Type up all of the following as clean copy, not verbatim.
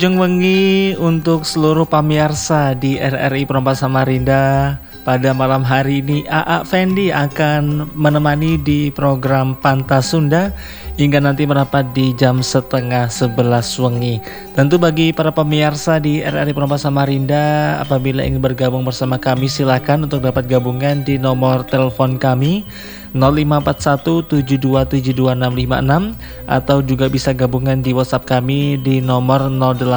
Jeng wengi untuk seluruh pamirsa di RRI Perempat Samarinda. Pada malam hari ini AA Fendi akan menemani di program Pantas Sunda hingga nanti merapat di jam 10:30 wengi. Tentu bagi para pemirsa di RRI Perempat Samarinda, apabila ingin bergabung bersama kami silakan untuk dapat gabungan di nomor telepon kami 0541727256 atau juga bisa gabungan di WhatsApp kami di nomor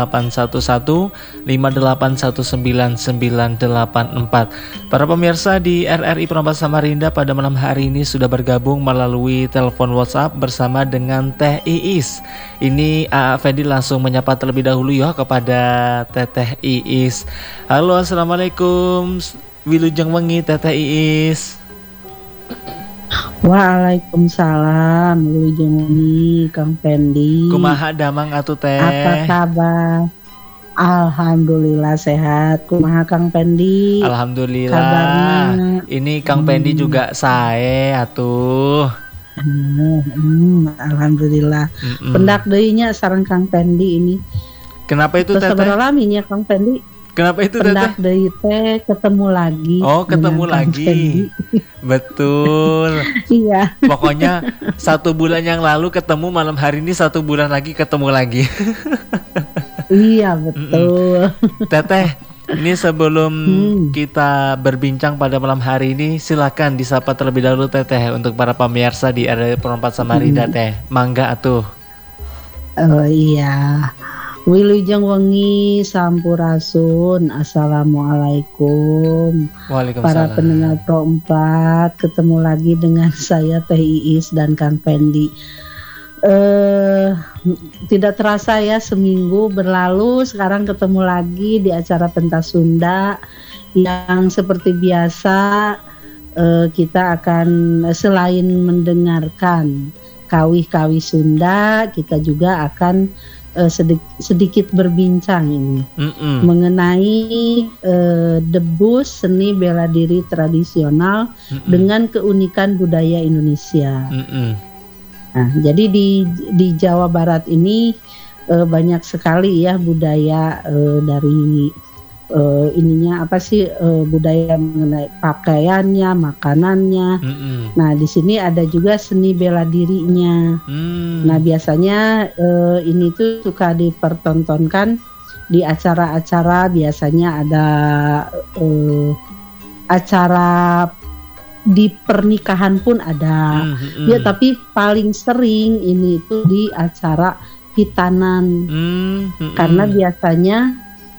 0811581994. Para pemirsa di RRI Perempat Samarinda pada malam hari ini sudah bergabung melalui telepon WhatsApp bersama dengan Teh Iis. Ini AA Fendi langsung menyapa terlebih dahulu ya kepada Teteh Iis. Halo, assalamualaikum. Wilujeng wengi Teteh Iis. Waalaikumsalam, wilujeng wengi Kang Fendi. Kumaha damang atuh Teh? Apa kabar? Alhamdulillah sehat. Kumaha Kang Fendi? Alhamdulillah. Kabarnya? Ini Kang Fendi juga sae atuh. Alhamdulillah. Pendak deui nya sareng Kang Fendi ini. Kenapa itu Teteh? Sabar laminya Kang Fendi. Kenapa itu Pendak Teteh? deui teh ketemu lagi. Oh, ketemu lagi. Betul. Iya. Pokoknya 1 bulan yang lalu ketemu, malam hari ini 1 bulan lagi ketemu lagi. Iya, betul. Teteh, ini sebelum kita berbincang pada malam hari ini, silakan disapa terlebih dahulu Teteh untuk para pemirsa di RRI Perempat Samarinda Teh. Mangga atuh. Oh iya. Wilujeng wengi sampurasun. Assalamualaikum. Waalaikumsalam. Para pendengar Pro 4, ketemu lagi dengan saya Teh Iis dan Kang Fendi. Tidak terasa ya, seminggu berlalu, sekarang ketemu lagi di acara Pentas Sunda yang seperti biasa kita akan selain mendengarkan kawih-kawih Sunda, kita juga akan sedikit berbincang ini mengenai debus seni bela diri tradisional dengan keunikan budaya Indonesia. Nah, jadi di Jawa Barat ini banyak sekali ya budaya dari budaya mengenai pakaiannya, makanannya. Nah, di sini ada juga seni bela dirinya. Nah, biasanya ini tuh suka dipertontonkan di acara-acara, biasanya ada acara di pernikahan pun ada. Ya, tapi paling sering ini itu di acara hitanan. Karena biasanya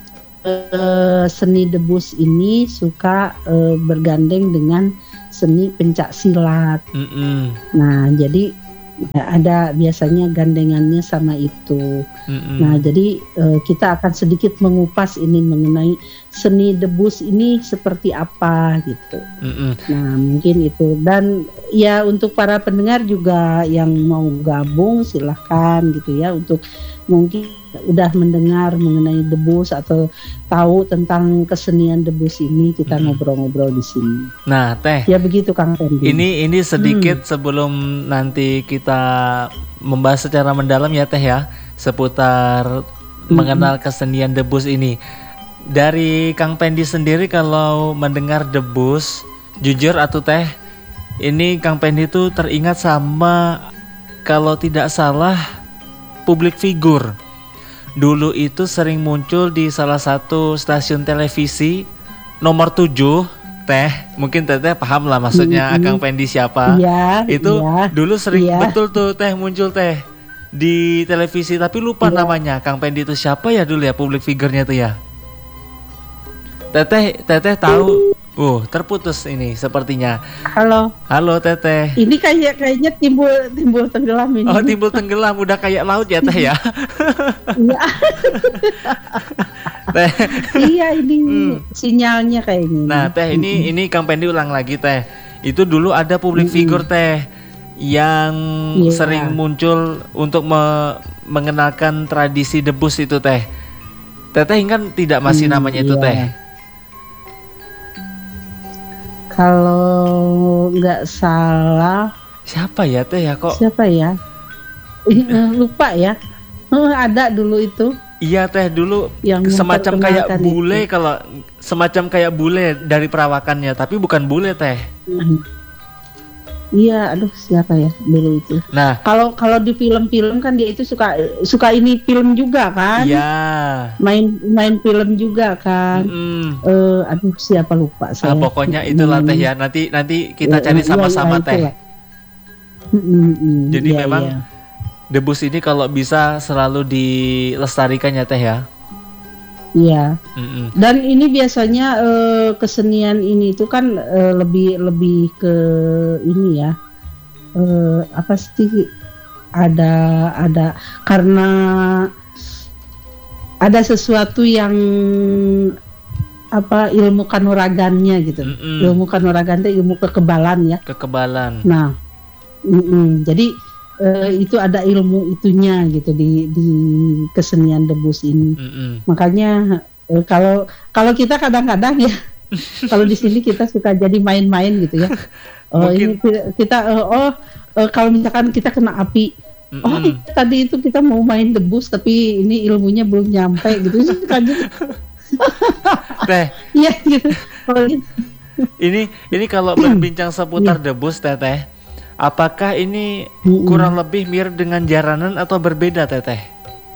seni debus ini suka bergandeng dengan seni pencak silat. Nah, jadi ada biasanya gandengannya sama itu. Nah, jadi kita akan sedikit mengupas ini mengenai seni debus ini seperti apa gitu. Nah, mungkin itu. Dan ya untuk para pendengar juga yang mau gabung silahkan gitu ya, untuk mungkin udah mendengar mengenai debus atau tahu tentang kesenian debus ini, kita ngobrol-ngobrol di sini. Nah, Teh. Ya begitu Kang Fendi. Ini sedikit sebelum nanti kita membahas secara mendalam ya Teh ya, seputar mengenal kesenian debus ini. Dari Kang Fendi sendiri kalau mendengar debus, jujur atuh Teh, ini Kang Fendi tuh teringat sama, kalau tidak salah, publik figur. Dulu itu sering muncul di salah satu stasiun televisi nomor 7, Teh. Mungkin Teteh paham lah maksudnya Kang Fendi siapa. Itu dulu sering betul tuh Teh muncul Teh di televisi, tapi lupa namanya. Kang Fendi itu siapa ya dulu ya publik figurnya tuh ya? Teteh tahu? Terputus ini sepertinya. Halo Teteh. Ini kayaknya timbul tenggelam ini. Oh, timbul tenggelam, udah kayak laut ya Teh ya. Iya. Teh. Iya, ini sinyalnya kayak ini. Nah, Teh, ini Kang Fendi ulang lagi Teh. Itu dulu ada publik figur Teh yang sering muncul untuk mengenalkan tradisi debus itu Teh. Teteh ingat tidak masih namanya itu Teh? Kalau nggak salah, siapa ya Teh ya kok? Siapa ya? Lupa ya. Ada dulu itu. Iya teh, dulu yang semacam kayak bule, itu. kalau semacam kayak bule dari perawakannya, tapi bukan bule teh. Iya, aduh siapa ya dulu itu. Nah, kalau di film-film kan dia itu suka ini film juga kan? Iya. Main film juga kan? Aduh siapa lupa saya. Pokoknya itulah teh ya. Nanti kita cari sama-sama teh. Jadi memang debus ini kalau bisa selalu dilestarikan ya teh ya. Iya. Dan ini biasanya kesenian ini itu kan lebih ke ini ya. Apa sih, ada karena ada sesuatu yang apa, ilmu kanuragannya gitu. Ilmu kanuragan itu ilmu kekebalan ya. Kekebalan. Nah, jadi itu ada ilmu itunya gitu di kesenian debus ini. Makanya kalau kita kadang-kadang ya kalau di sini kita suka jadi main-main gitu ya. Ini kita kalau misalkan kita kena api, tadi itu kita mau main debus tapi ini ilmunya belum nyampe gitu. Teh. Iya gitu. Ini kalau berbincang seputar debus Teteh, apakah ini kurang lebih mirip dengan jaranan atau berbeda Teteh?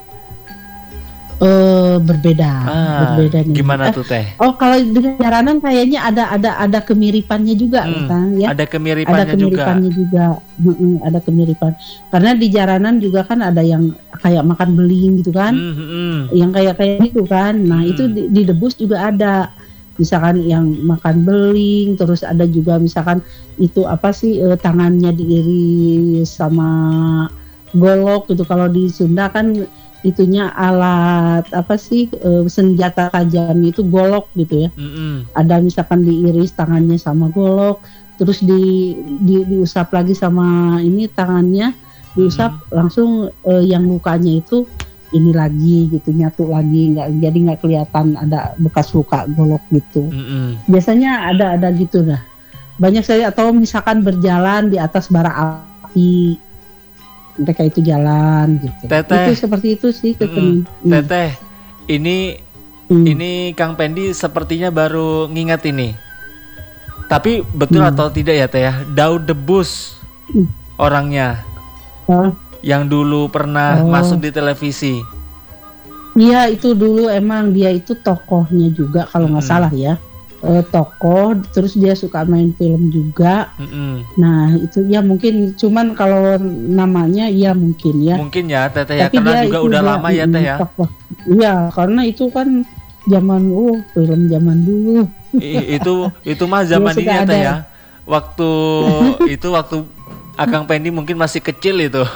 Berbeda nih. Gimana tuh Teh? Kalau dengan jaranan kayaknya ada kemiripannya juga kan ya. Ada kemiripannya juga. Ada kemiripan. Karena di jaranan juga kan ada yang kayak makan beling gitu kan. Yang kayak gitu kan. Nah, itu di debus juga ada. Misalkan yang makan beling, terus ada juga misalkan itu apa sih, tangannya diiris sama golok gitu. Kalau di Sunda kan itunya alat apa sih, senjata tajam itu golok gitu ya. Ada misalkan diiris tangannya sama golok, terus diusap lagi sama ini tangannya, diusap langsung, yang lukanya itu ini lagi gitu, nyatu lagi, nggak kelihatan ada bekas luka golok gitu. Biasanya ada gitu dah. Banyak saya, atau misalkan berjalan di atas bara api, mereka itu jalan gitu. Teteh, itu seperti itu sih. Teteh, ini Kang Pendi sepertinya baru ngingat ini. Tapi betul atau tidak ya Teh ya, Daud Debus orangnya yang dulu pernah masuk di televisi. Iya, itu dulu emang dia itu tokohnya juga kalau nggak salah ya. Tokoh, terus dia suka main film juga. Nah itu ya mungkin, cuman kalau namanya ya mungkin ya Teteh ya. Tapi karena juga udah lama ya Teh ya. Iya, karena itu kan zaman film zaman dulu. itu mah zaman ini ya Teh ya. Waktu Akang Pendi mungkin masih kecil itu.